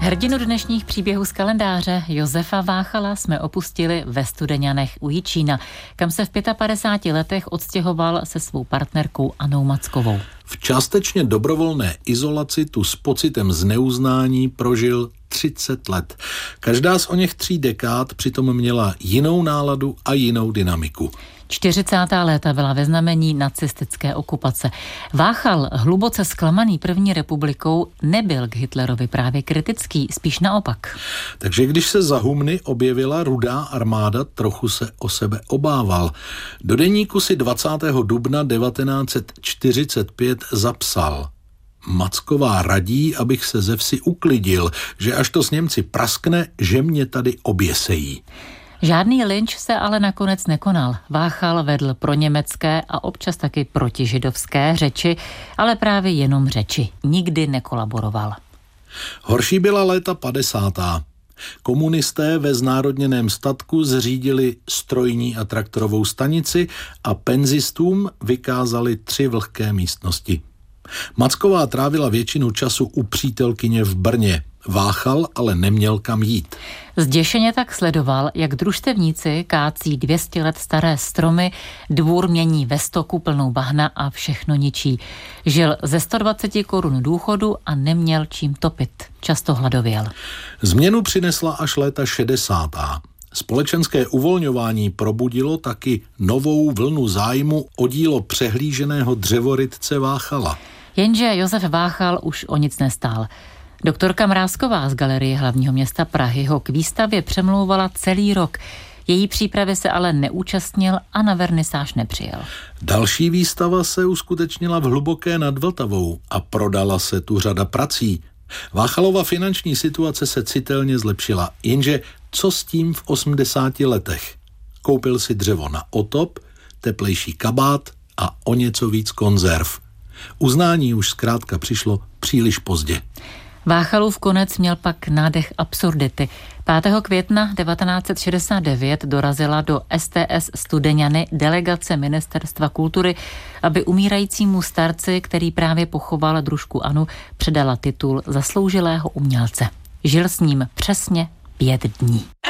Hrdinu dnešních příběhů z kalendáře Josefa Váchala jsme opustili ve Studeňanech u Jičína, kam se v 55 letech odstěhoval se svou partnerkou Annou Mackovou. V částečně dobrovolné izolaci tu s pocitem zneuznání prožil 30 let. Každá z oněch 3 dekád přitom měla jinou náladu a jinou dynamiku. 40. léta byla ve znamení nacistické okupace. Váchal, hluboce zklamaný první republikou, nebyl k Hitlerovi právě kritický, spíš naopak. Takže když se za humny objevila Rudá armáda, trochu se o sebe obával. Do deníku si 20. dubna 1945 zapsal: Macková radí, abych se ze vsi uklidil, že až to s Němci praskne, že mě tady oběsejí. Žádný lynč se ale nakonec nekonal. Váchal vedl pro německé a občas taky protižidovské řeči, ale právě jenom řeči. Nikdy nekolaboroval. Horší byla léta 50. Komunisté ve znárodněném statku zřídili strojní a traktorovou stanici a penzistům vykázali 3 vlhké místnosti. Macková trávila většinu času u přítelkyně v Brně. Váchal ale neměl kam jít. Zděšeně tak sledoval, jak družstevníci kácí 200 let staré stromy, dvůr mění ve stoku plnou bahna a všechno ničí. Žil ze 120 korun důchodu a neměl čím topit. Často hladověl. Změnu přinesla až léta 60. Společenské uvolňování probudilo taky novou vlnu zájmu o dílo přehlíženého dřevorytce Váchala. Jenže Josef Váchal už o nic nestál. Doktorka Mrázková z Galerie hlavního města Prahy ho k výstavě přemlouvala celý rok. Její přípravy se ale neúčastnil a na vernisáž nepřijel. Další výstava se uskutečnila v Hluboké nad Vltavou a prodala se tu řada prací. Váchalova finanční situace se citelně zlepšila, jenže co s tím v 80 letech? Koupil si dřevo na otop, teplejší kabát a o něco víc konzerv. Uznání už zkrátka přišlo příliš pozdě. Váchalův konec měl pak nádech absurdity. 5. května 1969 dorazila do STS Studeňany delegace Ministerstva kultury, aby umírajícímu starci, který právě pochoval družku Anu, předala titul zasloužilého umělce. Žil s ním přesně 5 dní.